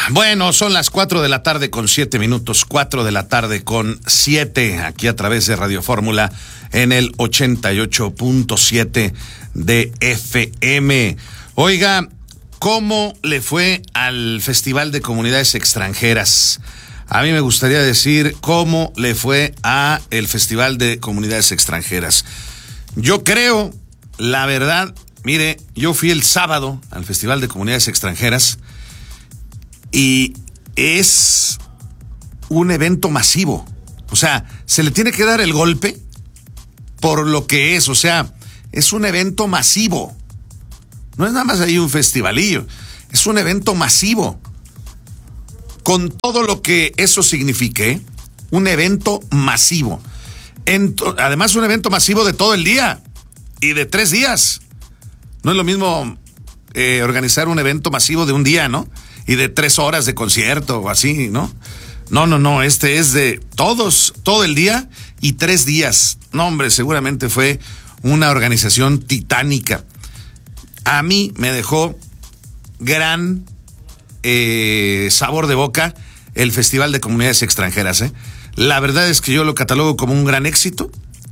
Bueno, son las 4 de la tarde con 7 minutos, 4 de la tarde con 7, aquí a través de Radio Fórmula en el 88.7 de FM. Oiga, ¿cómo le fue al Festival de Comunidades Extranjeras? A mí me gustaría decir cómo le fue a el Festival de Comunidades Extranjeras. Yo creo, la verdad, mire, yo fui el sábado al Festival de Comunidades Extranjeras y es un evento masivo. O sea, se le tiene que dar el golpe por lo que es. O sea, es un evento masivo. No es nada más ahí un festivalillo. Es un evento masivo. Con todo lo que eso signifique, un evento masivo. Además, un evento masivo de todo el día y de 3 días. No es lo mismo organizar un evento masivo de un día, ¿no? Y de 3 horas de concierto o así, ¿no? No, este es de todo el día y 3 días. No, hombre, seguramente fue una organización titánica. A mí me dejó gran sabor de boca el Festival de Comunidades Extranjeras, ¿eh? La verdad es que yo lo catalogo como un gran éxito.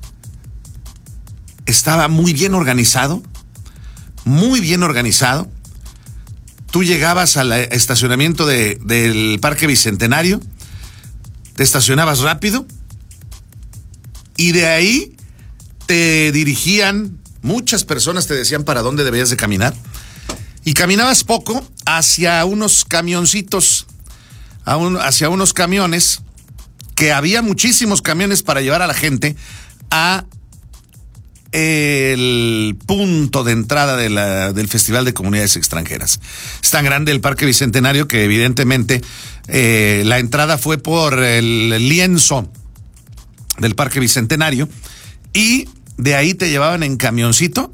Estaba muy bien organizado, muy bien organizado. Tú llegabas al estacionamiento del Parque Bicentenario, te estacionabas rápido y de ahí te dirigían, muchas personas te decían para dónde debías de caminar y caminabas poco hacia unos camioncitos, hacia unos camiones, que había muchísimos camiones para llevar a la gente a el punto de entrada del Festival de Comunidades Extranjeras. Es tan grande el Parque Bicentenario que evidentemente la entrada fue por el lienzo del Parque Bicentenario y de ahí te llevaban en camioncito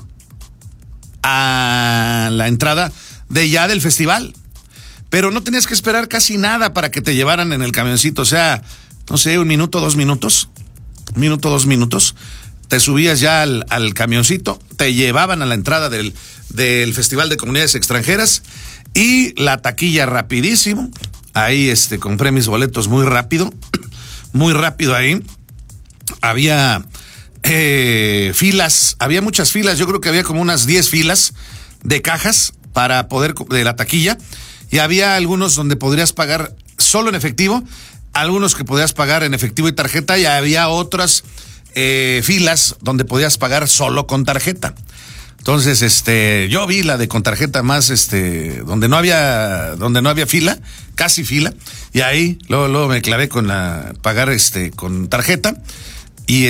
a la entrada del festival. Pero no tenías que esperar casi nada para que te llevaran en el camioncito. O sea, no sé, 1 minuto, 2 minutos. 1 minuto, 2 minutos. Te subías ya al camioncito, te llevaban a la entrada del Festival de Comunidades Extranjeras y la taquilla rapidísimo. Ahí compré mis boletos muy rápido ahí. Había filas, había muchas filas, yo creo que había como unas 10 filas de cajas para poder, de la taquilla, y había algunos donde podrías pagar solo en efectivo, algunos que podías pagar en efectivo y tarjeta, y había otras filas donde podías pagar solo con tarjeta. Entonces, yo vi la de con tarjeta más, donde no había fila, casi fila, y ahí luego me clavé con pagar con tarjeta, y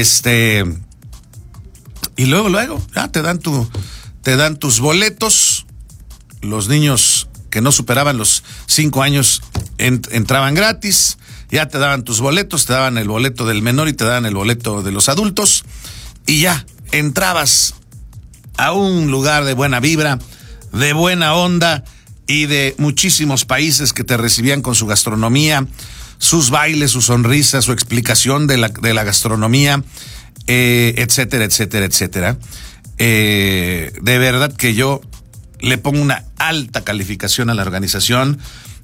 y luego ya te dan tus boletos. Los niños que no superaban los 5 años entraban gratis. Ya te daban tus boletos, te daban el boleto del menor y te daban el boleto de los adultos. Y ya entrabas a un lugar de buena vibra, de buena onda y de muchísimos países que te recibían con su gastronomía, sus bailes, su sonrisa, su explicación de la gastronomía, etcétera, etcétera, etcétera. De verdad que yo le pongo una alta calificación a la organización.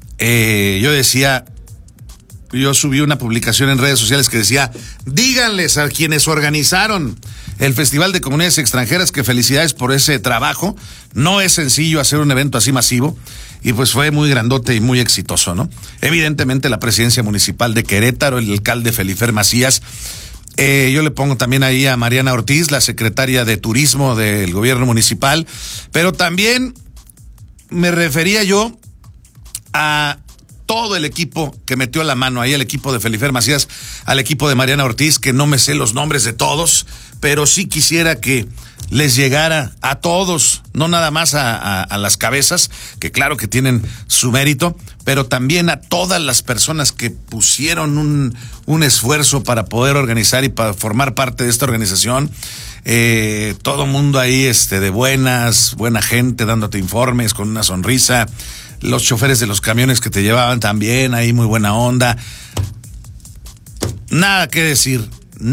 Yo subí una publicación en redes sociales que decía: díganles a quienes organizaron el Festival de Comunidades Extranjeras que felicidades por ese trabajo. No es sencillo hacer un evento así masivo, y pues fue muy grandote y muy exitoso, ¿no? Evidentemente la presidencia municipal de Querétaro, el alcalde Felifer Macías. Yo le pongo también ahí a Mariana Ortiz, la secretaria de Turismo del gobierno municipal, pero también me refería yo a todo el equipo que metió la mano ahí, el equipo de Felifer Macías, al equipo de Mariana Ortiz, que no me sé los nombres de todos, pero sí quisiera que les llegara a todos, no nada más a las cabezas, que claro que tienen su mérito, pero también a todas las personas que pusieron un esfuerzo para poder organizar y para formar parte de esta organización. Todo mundo ahí de buena gente, dándote informes con una sonrisa. Los choferes de los camiones que te llevaban también ahí, muy buena onda. Nada que decir.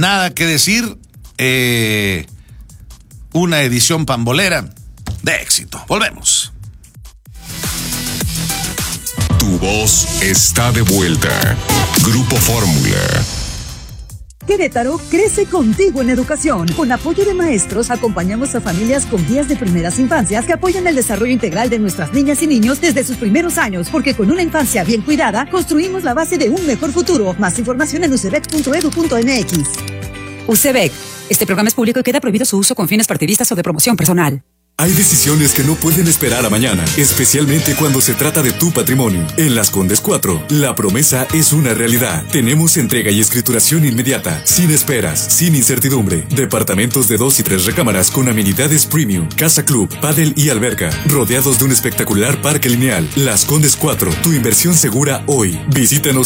Una edición pambolera de éxito. Volvemos. Tu voz está de vuelta. Grupo Fórmula. Querétaro crece contigo en educación. Con apoyo de maestros, acompañamos a familias con guías de primeras infancias que apoyan el desarrollo integral de nuestras niñas y niños desde sus primeros años, porque con una infancia bien cuidada, construimos la base de un mejor futuro. Más información en ucbec.edu.mx. UCEBEC. Este programa es público y queda prohibido su uso con fines partidistas o de promoción personal. Hay decisiones que no pueden esperar a mañana, especialmente cuando se trata de tu patrimonio. En Las Condes 4, la promesa es una realidad. Tenemos entrega y escrituración inmediata, sin esperas, sin incertidumbre. Departamentos de 2 y 3 recámaras con amenidades premium, casa club, pádel y alberca, rodeados de un espectacular parque lineal. Las Condes 4, tu inversión segura hoy. Visítanos